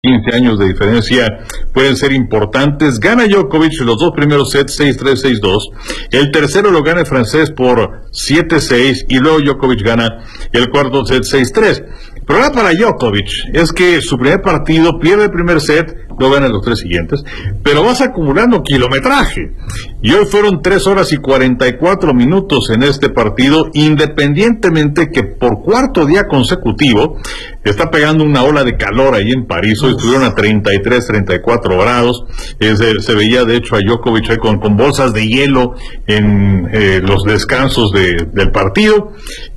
15 años de diferencia pueden ser importantes. Gana Djokovic los dos primeros sets 6-3, 6-2. El tercero lo gana el francés por 7-6 y luego Djokovic gana el cuarto set 6-3. El problema para Djokovic es que su primer partido pierde el primer set, luego gana los tres siguientes, pero vas acumulando kilometraje. Y hoy fueron 3 horas y 44 minutos en este partido, independientemente que por cuarto día consecutivo está pegando una ola de calor ahí en París. Hoy estuvieron a 33, 34 grados. Se veía de hecho a Djokovic ahí con bolsas de hielo en los descansos del partido.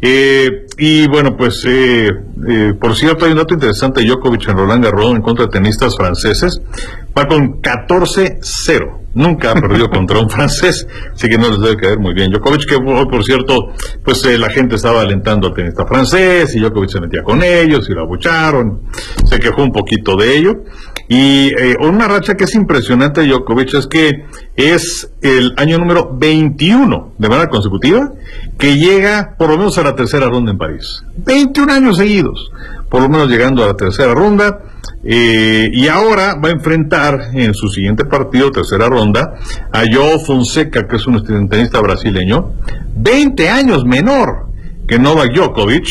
Y bueno, pues por cierto, hay un dato interesante de Djokovic en Roland Garros en contra de tenistas franceses. Va con 14-0. Nunca ha perdido contra un francés, así que no les debe caer muy bien Djokovic, que hoy, por cierto, pues la gente estaba alentando al tenista francés, y Djokovic se metía con ellos, y lo abucharon, se quejó un poquito de ello, y una racha que es impresionante de Djokovic es que es el año número 21 de manera consecutiva, que llega por lo menos a la tercera ronda en París. 21 años seguidos, por lo menos llegando a la tercera ronda. Y ahora va a enfrentar en su siguiente partido, tercera ronda, a João Fonseca, que es un tenista brasileño, 20 años menor que Novak Djokovic,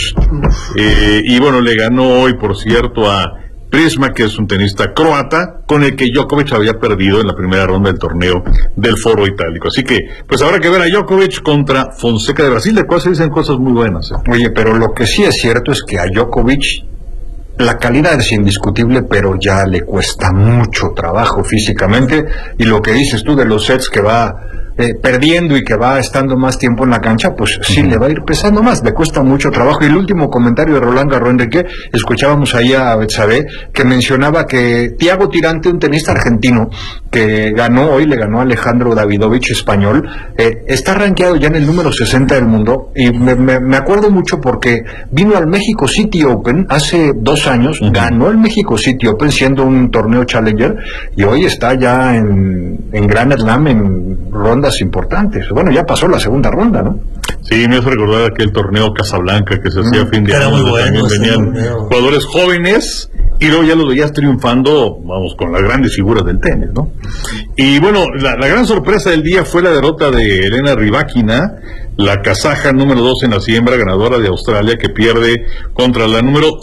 y bueno, le ganó hoy, por cierto, a Prisma, que es un tenista croata, con el que Djokovic había perdido en la primera ronda del torneo del Foro Itálico. Así que, pues habrá que ver a Djokovic contra Fonseca de Brasil, de cual se dicen cosas muy buenas. Oye, pero lo que sí es cierto es que a Djokovic la calidad es indiscutible, pero ya le cuesta mucho trabajo físicamente, y lo que dices tú de los sets que va perdiendo y que va estando más tiempo en la cancha, pues sí le va a ir pesando más, le cuesta mucho trabajo. Y el último comentario de Roland Garros, Enrique, escuchábamos ahí a Betsabe, que mencionaba que Thiago Tirante, un tenista argentino que hoy le ganó a Alejandro Davidovich, español, está rankeado ya en el número 60 del mundo, y me acuerdo mucho porque vino al México City Open hace 2 años, ganó el México City Open siendo un torneo Challenger, y hoy está ya en Grand Slam, en rondas importantes. Bueno, ya pasó la segunda ronda, ¿no? Sí, me hace recordar aquel torneo Casablanca que se hacía a fin de año. Muy bueno, venían jugadores jóvenes y luego ya los veías triunfando, vamos, con las grandes figuras del tenis, ¿no? Y bueno, la gran sorpresa del día fue la derrota de Elena Rybakina, la kazaja número 2 en la siembra, ganadora de Australia, que pierde contra la número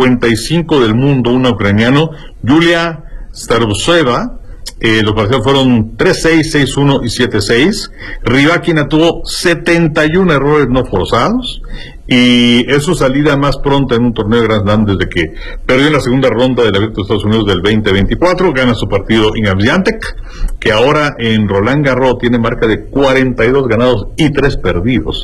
55 del mundo, una ucraniana, Yulia Staruseva. Los partidos fueron 3-6, 6-1 y 7-6. Rybakina tuvo 71 errores no forzados, y es su salida más pronta en un torneo de Grand Slam desde que perdió en la segunda ronda del Abierto de Estados Unidos del 2024. Gana su partido Iga Swiatek, que ahora en Roland Garros tiene marca de 42 ganados y 3 perdidos.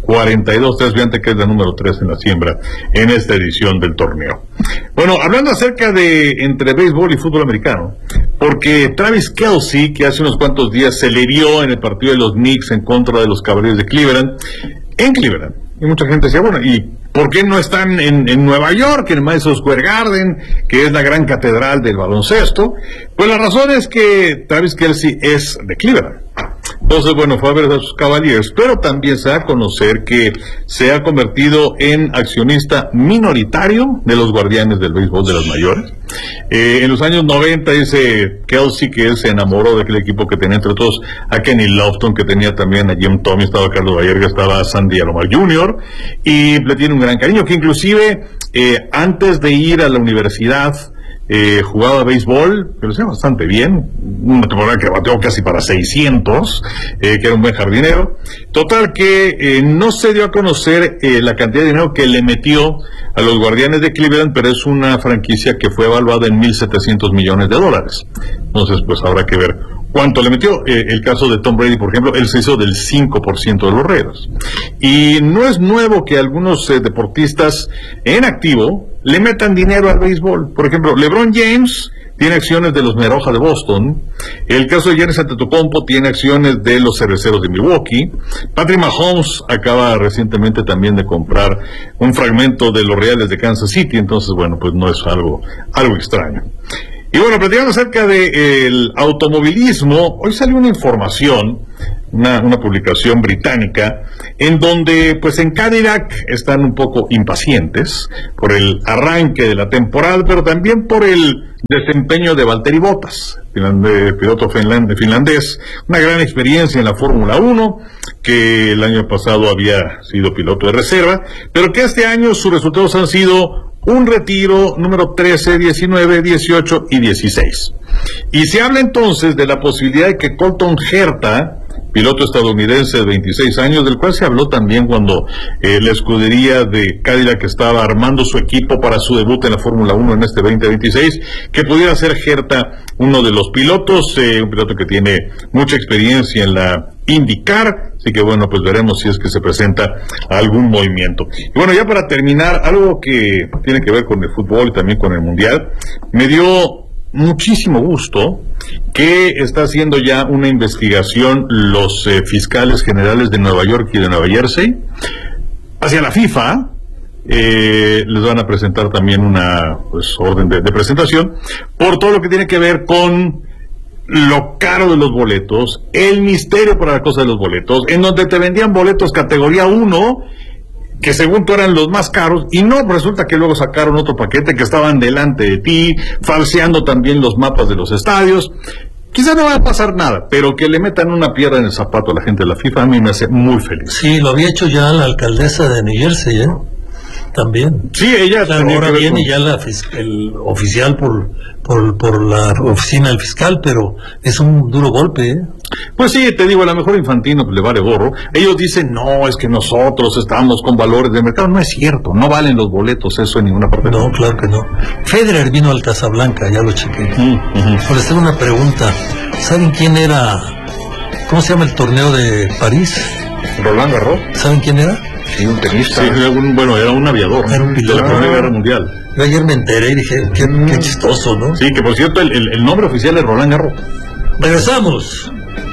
42-3, Swiatek, que es la número 3 en la siembra en esta edición del torneo. Bueno, hablando acerca de entre béisbol y fútbol americano, porque Travis Kelce, que hace unos cuantos días se le vio en el partido de los Knicks en contra de los Cavaliers de Cleveland, en Cleveland, y mucha gente decía, bueno, ¿y por qué no están en Nueva York, en el Madison Square Garden, que es la gran catedral del baloncesto? Pues la razón es que Travis Kelce es de Cleveland. Entonces, bueno, fue a ver a sus Cavaliers, pero también se da a conocer que se ha convertido en accionista minoritario de los Guardianes del Béisbol de las mayores. En los años 90 dice Kelce que él se enamoró de aquel equipo que tenía entre todos a Kenny Lofton, que tenía también a Jim Thome, estaba Carlos Baerga, estaba Sandy Alomar Jr., y le tiene un gran cariño, que inclusive antes de ir a la universidad jugaba béisbol, pero hacía bastante bien, una temporada que bateó casi para 600, que era un buen jardinero. Total que no se dio a conocer la cantidad de dinero que le metió a los Guardianes de Cleveland, pero es una franquicia que fue evaluada en $1,700 millones. Entonces, pues habrá que ver cuánto le metió. El caso de Tom Brady, por ejemplo, él se hizo del 5% de los Raiders. Y no es nuevo que algunos deportistas en activo le metan dinero al béisbol. Por ejemplo, LeBron James tiene acciones de los Meroja de Boston. El caso de Giannis Antetokounmpo tiene acciones de los Cerveceros de Milwaukee. Patrick Mahomes acaba recientemente también de comprar un fragmento de los Reales de Kansas City. Entonces, bueno, pues no es algo extraño. Y bueno, platicando acerca del automovilismo, hoy salió una información, una publicación británica, en donde pues en Cadillac están un poco impacientes por el arranque de la temporada, pero también por el desempeño de Valtteri Bottas, piloto finlandés, una gran experiencia en la Fórmula 1, que el año pasado había sido piloto de reserva, pero que este año sus resultados han sido un retiro número 13, 19, 18 y 16. Y se habla entonces de la posibilidad de que Colton Herta, piloto estadounidense de 26 años, del cual se habló también cuando la escudería de Cadillac estaba armando su equipo para su debut en la Fórmula 1 en este 2026, que pudiera ser Herta uno de los pilotos, un piloto que tiene mucha experiencia en la IndyCar, así que bueno, pues veremos si es que se presenta algún movimiento. Y bueno, ya para terminar, algo que tiene que ver con el fútbol y también con el Mundial, me dio muchísimo gusto que está haciendo ya una investigación los fiscales generales de Nueva York y de Nueva Jersey hacia la FIFA. Les van a presentar también una orden de presentación por todo lo que tiene que ver con lo caro de los boletos, el misterio para la cosa de los boletos, en donde te vendían boletos categoría 1 que según tú eran los más caros, y no, resulta que luego sacaron otro paquete que estaban delante de ti, falseando también los mapas de los estadios. Quizá no va a pasar nada, pero que le metan una piedra en el zapato a la gente de la FIFA a mí me hace muy feliz. Sí, lo había hecho ya la alcaldesa de New Jersey, también. Sí, ella claro, ahora viene ya el oficial por la oficina del fiscal, pero es un duro golpe, Pues sí, te digo, a lo mejor Infantino le vale gorro. Ellos dicen, no, es que nosotros estamos con valores de mercado. No es cierto, no valen los boletos eso en ninguna parte. No, claro que no. Federer vino al Casablanca, ya lo chequé. Por hacer una pregunta, ¿saben quién era? ¿Cómo se llama el torneo de París? Roland Garros. ¿Saben quién era? Sí, un tenista. Sí, era un aviador. Era un piloto. De la Primera Guerra Mundial. Yo ayer me enteré y dije, qué chistoso, ¿no? Sí, que por cierto, el nombre oficial es Roland Garros. Regresamos.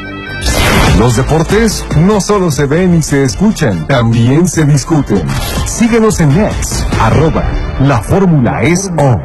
Los deportes no solo se ven y se escuchan, también se discuten. Síguenos en X, @La Fórmula es O.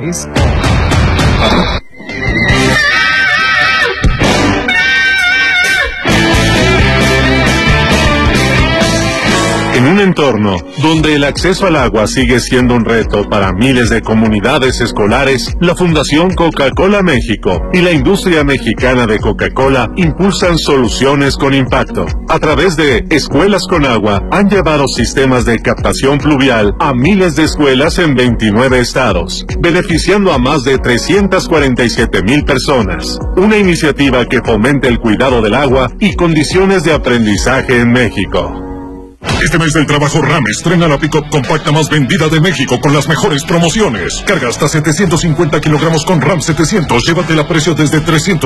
En un entorno donde el acceso al agua sigue siendo un reto para miles de comunidades escolares, la Fundación Coca-Cola México y la industria mexicana de Coca-Cola impulsan soluciones con impacto. A través de Escuelas con Agua, han llevado sistemas de captación pluvial a miles de escuelas en 29 estados, beneficiando a más de 347,000 personas. Una iniciativa que fomenta el cuidado del agua y condiciones de aprendizaje en México. Este mes del trabajo RAM estrena la pick-up compacta más vendida de México con las mejores promociones. Carga hasta 750 kilogramos con RAM 700. Llévatela a precio desde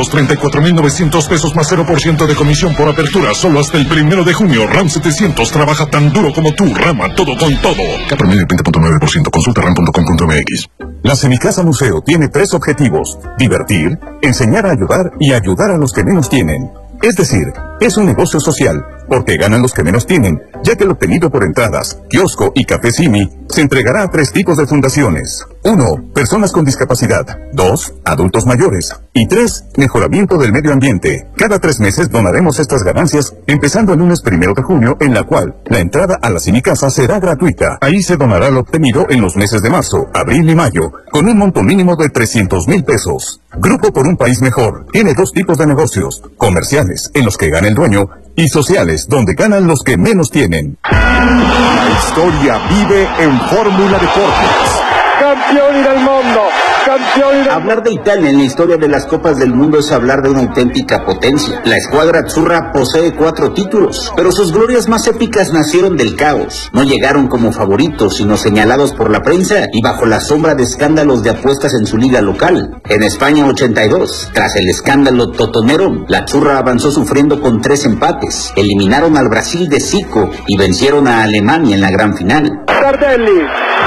334,900 pesos más 0% de comisión por apertura. Solo hasta el 1 de junio. RAM 700 trabaja tan duro como tú. Rama todo con todo. K promedio 20.9%. Consulta ram.com.mx. La Semicasa Museo tiene 3 objetivos: divertir, enseñar a ayudar y ayudar a los que menos tienen. Es decir, es un negocio social, porque ganan los que menos tienen, ya que el obtenido por entradas, kiosco y café Simi se entregará a 3 tipos de fundaciones. 1. Personas con discapacidad. 2. Adultos mayores. Y 3. Mejoramiento del medio ambiente. Cada 3 meses donaremos estas ganancias, empezando el lunes 1 de junio, en la cual la entrada a la Semicasa será gratuita. Ahí se donará lo obtenido en los meses de marzo, abril y mayo, con un monto mínimo de 300,000 pesos. Grupo por un país mejor. Tiene 2 tipos de negocios: comerciales, en los que gana el dueño, y sociales, donde ganan los que menos tienen. La historia vive en Fórmula Deportes. Campioni del mundo, campioni del... Hablar de Italia en la historia de las Copas del Mundo es hablar de una auténtica potencia. La escuadra azzurra posee 4 títulos, pero sus glorias más épicas nacieron del caos. No llegaron como favoritos, sino señalados por la prensa y bajo la sombra de escándalos de apuestas en su liga local. En España 82, tras el escándalo totonero, la azzurra avanzó sufriendo con 3 empates. Eliminaron al Brasil de Zico y vencieron a Alemania en la gran final. Tardelli.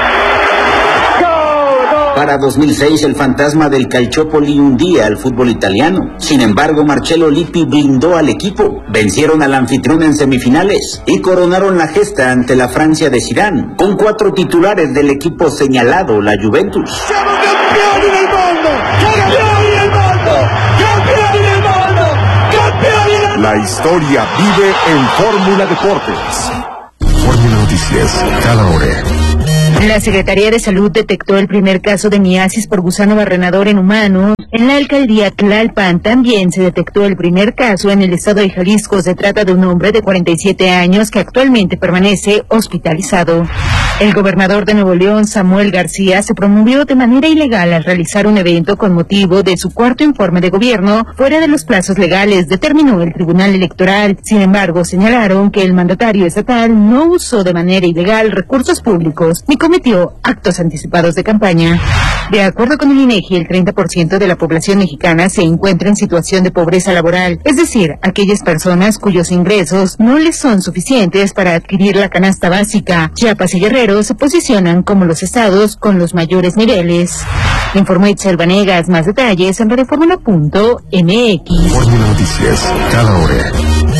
Para 2006, el fantasma del Calciopoli hundía al fútbol italiano. Sin embargo, Marcello Lippi blindó al equipo. Vencieron al anfitrión en semifinales y coronaron la gesta ante la Francia de Zidane, con 4 titulares del equipo señalado, la Juventus. ¡Siamo campioni del mundo! ¡Campioni del mundo! ¡Campioni del mundo! ¡Campioni del mundo! La historia vive en Fórmula Deportes. Fórmula Noticias, cada hora. La Secretaría de Salud detectó el primer caso de miasis por gusano barrenador en humanos. En la alcaldía Tlalpan también se detectó el primer caso en el estado de Jalisco. Se trata de un hombre de 47 años que actualmente permanece hospitalizado. El gobernador de Nuevo León, Samuel García, se promovió de manera ilegal al realizar un evento con motivo de su cuarto informe de gobierno fuera de los plazos legales, determinó el Tribunal Electoral. Sin embargo, señalaron que el mandatario estatal no usó de manera ilegal recursos públicos ni cometió actos anticipados de campaña. De acuerdo con el INEGI, el 30% de la población mexicana se encuentra en situación de pobreza laboral, es decir, aquellas personas cuyos ingresos no les son suficientes para adquirir la canasta básica. Chiapas y Guerrero se posicionan como los estados con los mayores niveles. Informó Itzel Vanegas. Más detalles en radioformula.mx. Fórmula Noticias, cada hora.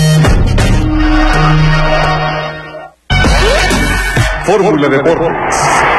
Fórmula Deportes.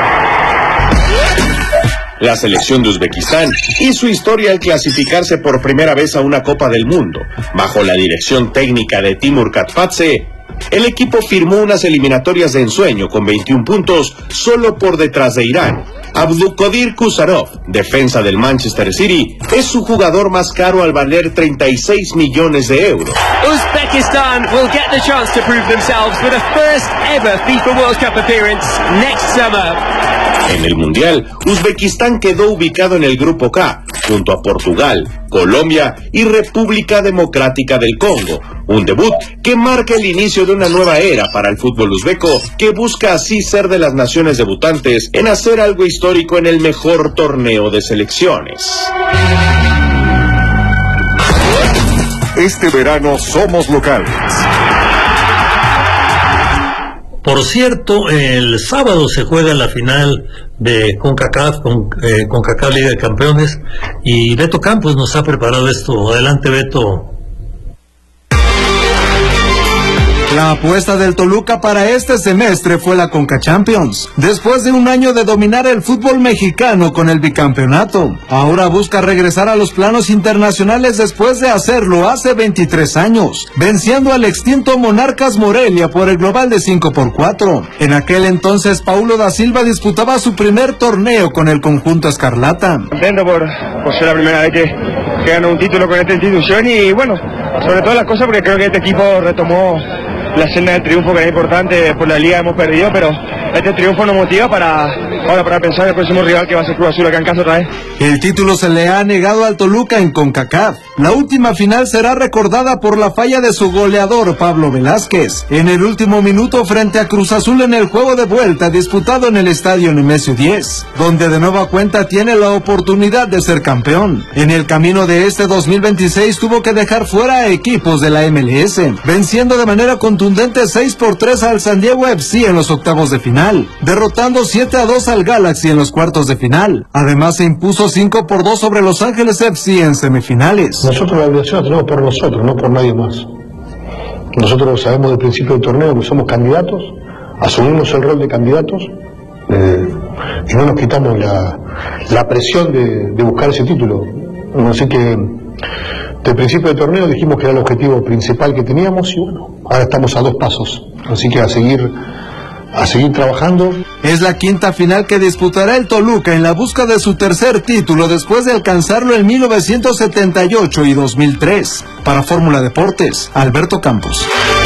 La selección de Uzbekistán hizo historia al clasificarse por primera vez a una Copa del Mundo. Bajo la dirección técnica de Timur Katpadze, el equipo firmó unas eliminatorias de ensueño con 21 puntos, solo por detrás de Irán. Abdulkadir Kusarov, defensa del Manchester City, es su jugador más caro al valer 36 millones de euros. Uzbekistan will get the chance to prove themselves with a first ever FIFA World Cup appearance next summer. En el Mundial, Uzbekistán quedó ubicado en el Grupo K, junto a Portugal, Colombia y República Democrática del Congo. Un debut que marca el inicio de una nueva era para el fútbol uzbeco, que busca así ser de las naciones debutantes en hacer algo histórico en el mejor torneo de selecciones. Este verano somos locales. Por cierto, el sábado se juega la final de CONCACAF, CONCACAF Liga de Campeones, y Beto Campos nos ha preparado esto. Adelante, Beto. La apuesta del Toluca para este semestre fue la Conca Champions. Después de un año de dominar el fútbol mexicano con el bicampeonato, ahora busca regresar a los planos internacionales después de hacerlo hace 23 años, venciendo al extinto Monarcas Morelia por el global de 5-4. En aquel entonces, Paulo da Silva disputaba su primer torneo con el conjunto escarlata. Contento por ser la primera vez que gano un título con esta institución y bueno, sobre todo las cosas porque creo que este equipo retomó la senda del triunfo, que era importante. Por la liga hemos perdido, pero este triunfo nos motiva para pensar en el próximo rival, que va a ser Cruz Azul acá en casa otra vez. El título se le ha negado al Toluca en CONCACAF. La última final será recordada por la falla de su goleador Pablo Velázquez en el último minuto frente a Cruz Azul en el juego de vuelta disputado en el estadio Nemesio 10, donde de nueva cuenta tiene la oportunidad de ser campeón. En el camino de este 2026 tuvo que dejar fuera a equipos de la MLS, venciendo de manera contundente 6-3 al San Diego FC en los octavos de final, derrotando 7-2 al Galaxy en los cuartos de final. Además se impuso 5-2 sobre Los Ángeles FC en semifinales. Nosotros la obligación la tenemos por nosotros, no por nadie más. Nosotros sabemos del principio del torneo que somos candidatos, asumimos el rol de candidatos y no nos quitamos la presión de buscar ese título. Así que del principio del torneo dijimos que era el objetivo principal que teníamos y bueno, ahora estamos a 2 pasos, así que a seguir trabajando. Es la quinta final que disputará el Toluca en la busca de su tercer título después de alcanzarlo en 1978 y 2003. Para Fórmula Deportes, Alberto Campos.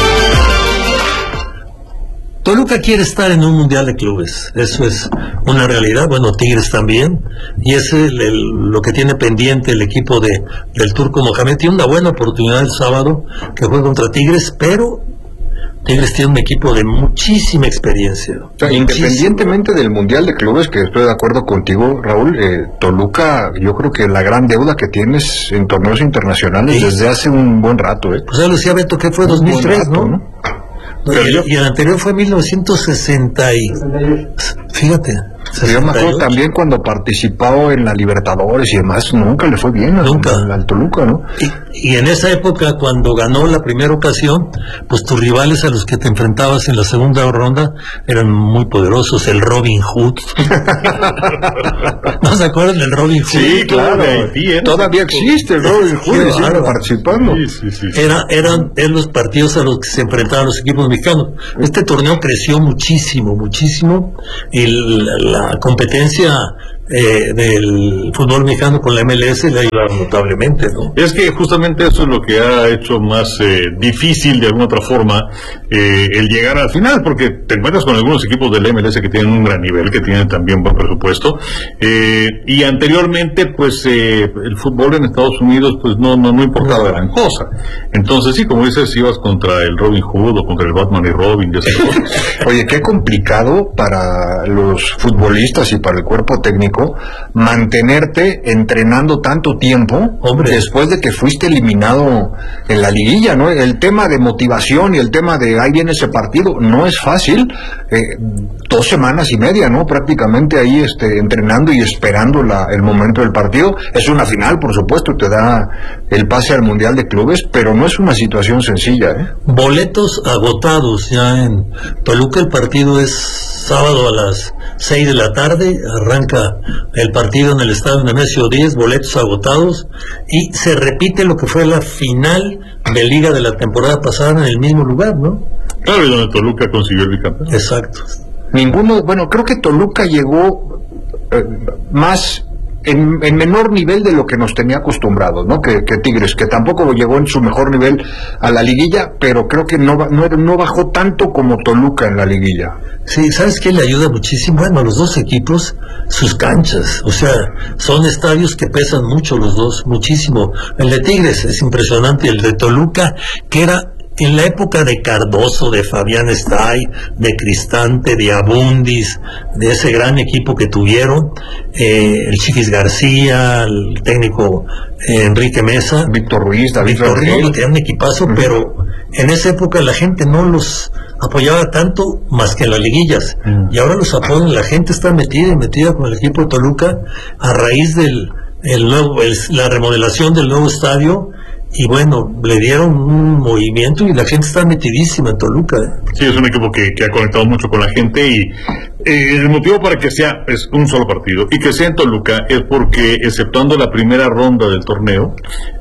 Toluca quiere estar en un mundial de clubes, eso es una realidad. Bueno, Tigres también, y es lo que tiene pendiente el equipo del Turco Mohamed. Tiene una buena oportunidad el sábado que juega contra Tigres, pero Tigres tiene un equipo de muchísima experiencia. O sea, independientemente del mundial de clubes, que estoy de acuerdo contigo, Raúl, Toluca, yo creo que la gran deuda que tienes en torneos internacionales desde hace un buen rato. Pues ya lo decía Beto, que fue 2003, ¿no? Y el anterior fue 1960 y... Fíjate, Yo me acuerdo también cuando participó en la Libertadores y demás, nunca le fue bien al Toluca, ¿no? Y en esa época, cuando ganó la primera ocasión, pues tus rivales a los que te enfrentabas en la segunda ronda eran muy poderosos, el Robin Hood. ¿No se acuerdan del Robin Hood? Sí, claro. Todavía existe el Robin Hood, sigue participando. Sí. Eran los partidos a los que se enfrentaban los equipos mexicanos. Este torneo creció muchísimo, y la competencia del fútbol mexicano con la MLS le ha ayudado notablemente, ¿no? Es que justamente eso es lo que ha hecho más difícil de alguna otra forma el llegar al final, porque te encuentras con algunos equipos del MLS que tienen un gran nivel, que tienen también buen presupuesto, y anteriormente pues el fútbol en Estados Unidos pues no importaba gran cosa. Entonces sí, como dices, ibas contra el Robin Hood o contra el Batman y Robin y esas cosas. Oye, qué complicado para los futbolistas y para el cuerpo técnico mantenerte entrenando tanto tiempo, después de que fuiste eliminado en la liguilla, ¿no? El tema de motivación y el tema de ahí viene ese partido no es fácil. 2 semanas y media, ¿no? Prácticamente ahí entrenando y esperando el momento del partido. Es una final, por supuesto, te da el pase al Mundial de Clubes, pero no es una situación sencilla, ¿eh? Boletos agotados ya en Toluca. El partido es sábado a las 6 de la tarde, arranca el partido en el estadio Nemesio 10, boletos agotados, y se repite lo que fue la final de Liga de la temporada pasada en el mismo lugar, ¿no? Claro, y donde Toluca consiguió el bicampeonato. Exacto. Creo que Toluca llegó más en menor nivel de lo que nos tenía acostumbrados, ¿no? Que Tigres, que tampoco llegó en su mejor nivel a la liguilla, pero creo que no bajó tanto como Toluca en la liguilla. Sí, ¿sabes qué le ayuda muchísimo? Bueno, a los dos equipos, sus canchas, o sea, son estadios que pesan mucho los dos, muchísimo. El de Tigres es impresionante, el de Toluca, que era en la época de Cardoso, de Fabián Stay, de Cristante, de Abundis, de ese gran equipo que tuvieron, el Chiquis García, el técnico Enrique Mesa, Víctor Ruiz, David Rodríguez, que era un equipazo, pero en esa época la gente no los apoyaba tanto más que en las liguillas, y ahora los apoyan, la gente está metida con el equipo de Toluca a raíz del la remodelación del nuevo estadio. Y bueno, le dieron un movimiento y la gente está metidísima en Toluca. Sí, es un equipo que ha conectado mucho con la gente, y el motivo para que sea un solo partido y que sea en Toluca es porque, exceptuando la primera ronda del torneo,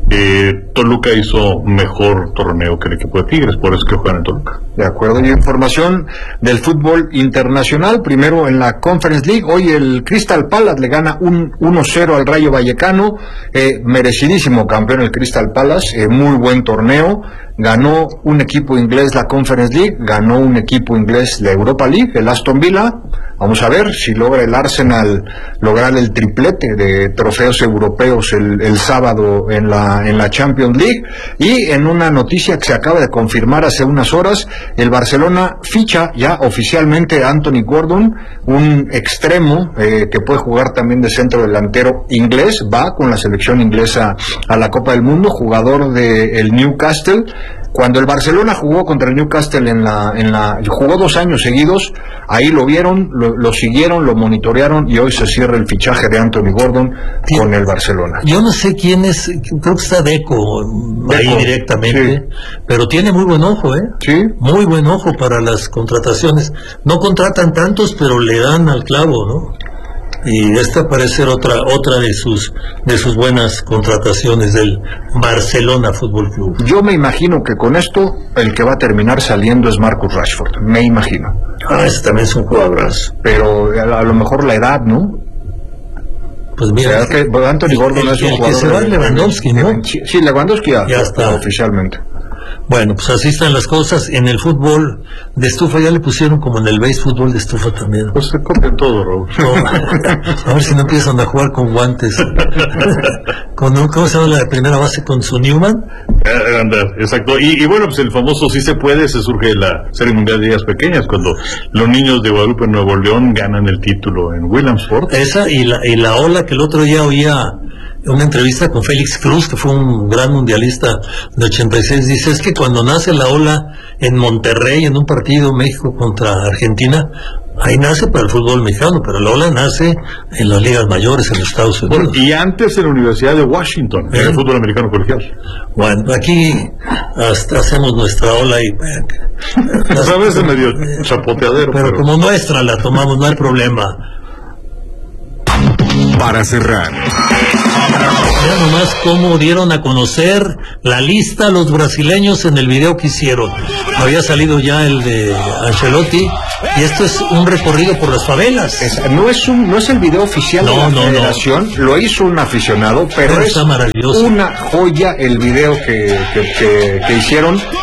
Toluca hizo mejor torneo que el equipo de Tigres, por eso que juegan en Toluca. De acuerdo. Y información del fútbol internacional, primero en la Conference League, hoy el Crystal Palace le gana 1-0 al Rayo Vallecano, merecidísimo campeón el Crystal Palace, muy buen torneo. Ganó un equipo inglés la Conference League, ganó un equipo inglés la Europa League, el Aston Villa. Vamos a ver si logra el Arsenal lograr el triplete de trofeos europeos el sábado en la Champions League. Y en una noticia que se acaba de confirmar hace unas horas, el Barcelona ficha ya oficialmente a Anthony Gordon, un extremo que puede jugar también de centro delantero inglés, va con la selección inglesa a la Copa del Mundo, jugador del Newcastle. Cuando el Barcelona jugó contra el Newcastle jugó 2 años seguidos, ahí lo vieron, lo siguieron, lo monitorearon, y hoy se cierra el fichaje de Anthony Gordon con el Barcelona. Yo no sé quién es, creo que está Deco ahí directamente, sí. Pero tiene muy buen ojo, sí, muy buen ojo para las contrataciones. No contratan tantos, pero le dan al clavo, ¿no? Y esta parece ser otra de sus buenas contrataciones del Barcelona Fútbol Club. Yo me imagino que con esto el que va a terminar saliendo es Marcus Rashford, me imagino. Ese también es un jugadorazo. Pero a lo mejor la edad, ¿no? Pues mira, o sea, que Anthony Gordon es un jugador. Que se va Lewandowski, ¿no? Sí, Lewandowski ya está oficialmente. Bueno, pues así están las cosas. En el fútbol de estufa ya le pusieron como en el béisbol de estufa también. Pues se copian todo, Raúl. A ver si no empiezan a jugar con guantes. ¿Cómo se llama la primera base con su Newman? Exacto. Y bueno, pues el famoso sí se puede, se surge la Serie Mundial de Ligas Pequeñas, cuando los niños de Guadalupe, Nuevo León, ganan el título en Williamsport. Esa y la ola que el otro día oía una entrevista con Félix Cruz, que fue un gran mundialista de 86, dice, es que cuando nace la ola en Monterrey, en un partido México contra Argentina, Ahí nace para el fútbol mexicano, pero la ola nace en las ligas mayores en Estados Unidos. Bueno, y antes en la Universidad de Washington, en el fútbol americano colegial. Bueno, aquí hasta hacemos nuestra ola y... A veces medio chapoteadero. Pero como nuestra la tomamos, no hay problema. Para cerrar, Vean nomás cómo dieron a conocer la lista a los brasileños en el video que hicieron. Había salido ya el de Ancelotti y esto es un recorrido por las favelas. No es el video oficial de la Federación, lo hizo un aficionado, pero es maravilloso. Una joya el video que hicieron.